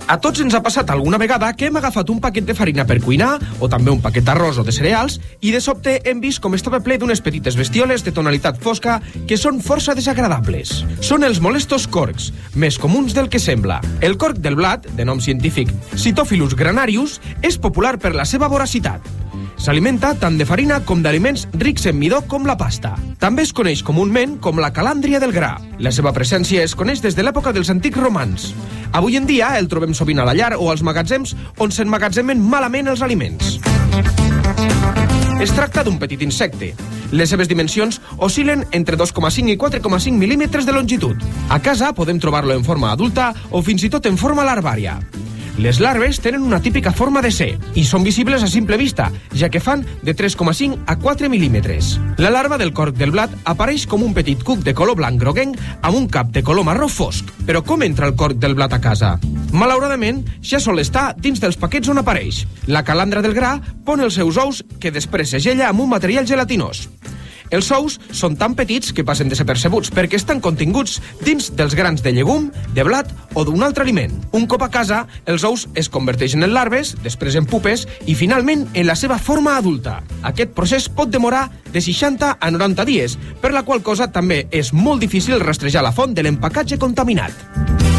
A tots ens ha passat alguna vegada que hem agafat un paquet de farina per cuinar, o també un paquet d'arròs o de cereals, i de sobte hem vist com estava ple d'unes petites bestioles de tonalitat fosca que són força desagradables. Són els molestos corcs, més comuns del que sembla. El corc del blat, de nom científic Cytophilus granarius, és popular per la seva voracitat. S'alimenta tant de farina com d'aliments rics en midó com la pasta. També es coneix comunment com la calàndria del gra. La seva presència es coneix des de l'època dels antics romans. Avui en dia el trobem sovint a la llar o als magatzems on s'emmagatzemen malament els aliments. Es tracta d'un petit insecte. Les seves dimensions oscil·len entre 2,5 i 4,5 mil·límetres de longitud. A casa podem trobar-lo en forma adulta o fins i tot en forma larvària. Les larves tenen una típica forma de C i són visibles a simple vista, ja que fan de 3,5 a 4 mil·límetres. La larva del corc del blat apareix com un petit cuc de color blanc groguenc amb un cap de color marró fosc. Però com entra el corc del blat a casa? Malauradament, ja sol estar dins dels paquets on apareix. La calandra del gra pon els seus ous que després segella amb un material gelatinós. Els ous són tan petits que passen desapercebuts perquè estan continguts dins dels grans de llegum, de blat o d'un altre aliment. Un cop a casa, els ous es converteixen en larves, després en pupes i finalment en la seva forma adulta. Aquest procés pot demorar de 60 a 90 dies, per la qual cosa també és molt difícil rastrejar la font de l'empacatge contaminat.